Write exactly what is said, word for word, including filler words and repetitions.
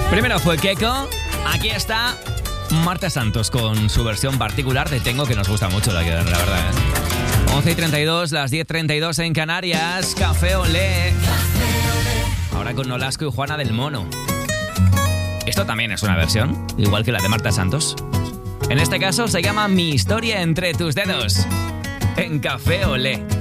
Primero fue Keiko. Aquí está Marta Santos con su versión particular de Tengo, que nos gusta mucho, la, la verdad, ¿eh? once y treinta y dos, las diez y treinta y dos en Canarias. Café Olé. Ahora con Nolasco y Juana del Mono. Esto también es una versión, igual que la de Marta Santos. En este caso se llama Mi historia entre tus dedos. En Café Olé.